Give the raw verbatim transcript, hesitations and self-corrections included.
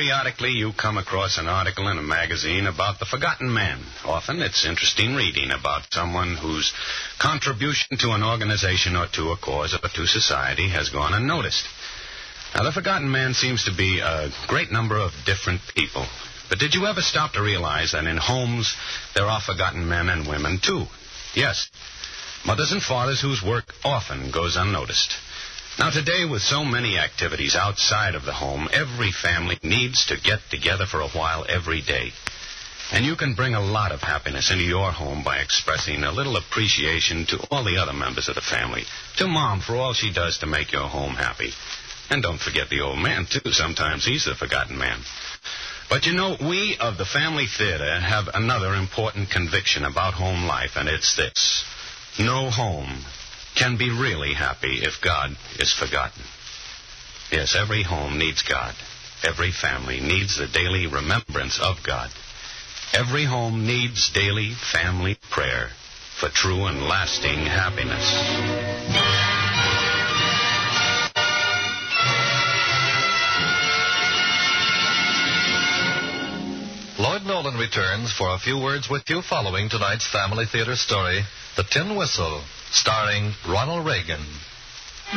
periodically you come across an article in a magazine about the forgotten man. Often it's interesting reading about someone whose contribution to an organization or to a cause or to society has gone unnoticed. Now, the forgotten man seems to be a great number of different people. But did you ever stop to realize that in homes there are forgotten men and women, too? Yes, mothers and fathers whose work often goes unnoticed. Now, today, with so many activities outside of the home, every family needs to get together for a while every day. And you can bring a lot of happiness into your home by expressing a little appreciation to all the other members of the family, to Mom for all she does to make your home happy. And don't forget the old man, too. Sometimes he's the forgotten man. But, you know, we of the Family Theater have another important conviction about home life, and it's this. No home can be really happy if God is forgotten. Yes, every home needs God. Every family needs the daily remembrance of God. Every home needs daily family prayer for true and lasting happiness. Lloyd Nolan returns for a few words with you following tonight's Family Theater story, The Tin Whistle, starring Ronald Reagan.